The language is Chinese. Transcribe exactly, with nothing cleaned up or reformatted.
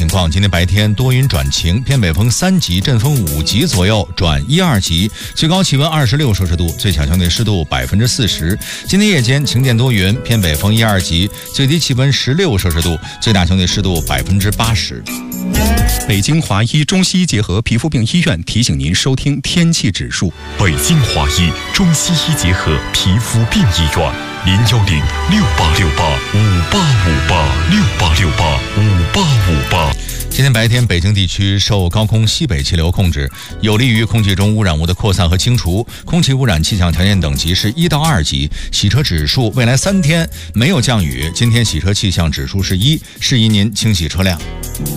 况，今天白天多云转晴，偏北风三级，阵风五级左右转一二级，最高气温二十六摄氏度，最小相对湿度百分之四十。今天夜间晴间多云，偏北风一二级，最低气温十六摄氏度，最大相对湿度百分之八十。 北京华医中西医结合皮肤病医院提醒您收听天气指数。 北京华医中西医结合皮肤病医院，零幺零六八六八五八五八六八六八五八五八。 今天白天，北京地区受高空西北气流控制，有利于空气中污染物的扩散和清除。空气污染气象条件等级是一到二级，洗车指数未来三天没有降雨。今天洗车气象指数是一，适宜您清洗车辆。